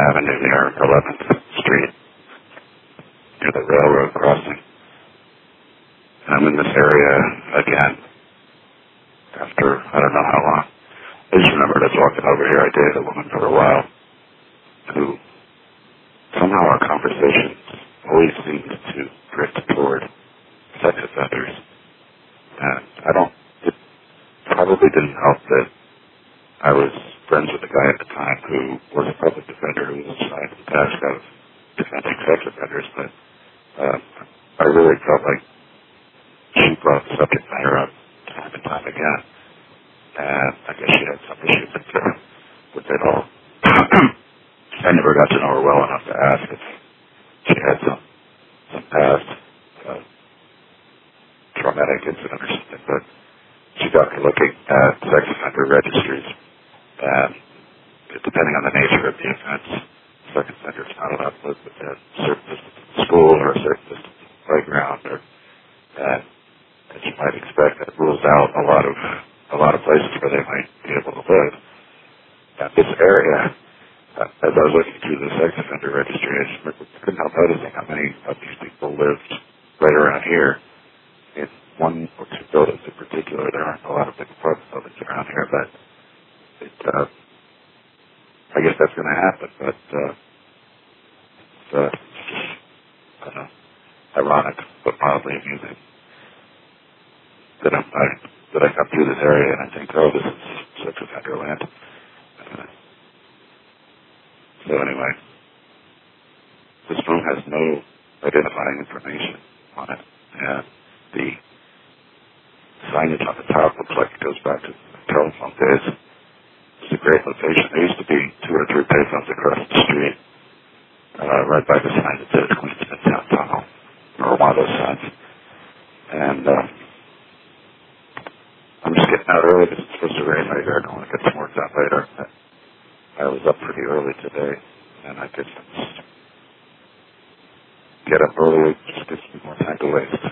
Avenue near 11th Street, near the railroad crossing. And I'm in this area again after I don't know how long. I just remembered I was walking over here. I dated a woman for a while who somehow our conversations always seemed to drift toward sex offenders. And it probably didn't help that I was friends with a guy at the time who was a public defender who was assigned the task of defending sex offenders, but I really felt like she brought the subject matter up time and time again. And I guess she had some issues with it all. I never got to know her well enough to ask if she had some past traumatic incident or something, but she got me looking at sex offender registries, and depending on the nature of the offense, sex offender is not allowed to live within a certain distance of the school or a certain distance of the playground, and as you might expect, that rules out a lot of places where they might be able to live. Now, this area, as I was looking through the sex offender registry, I just couldn't help noticing how many of these people lived right around here. In one or two buildings in particular, there aren't a lot of big apartment buildings around here, but I guess that's going to happen. But it's I don't know, ironic but mildly amusing that I come through this area and I think, oh, this is sex offender land. So anyway, this phone has no identifying information on it, and the signage on the top looks like it goes back to the telephone days. It's a great location. There used to be 2 or 3 payphones across the street, right by the sign that says Queens Midtown Tunnel, or one of those signs. And I'm just getting out early because it's supposed to rain later. I don't want to get some work done later. I was up pretty early today, and I could just get up early. It just gives me more time to waste.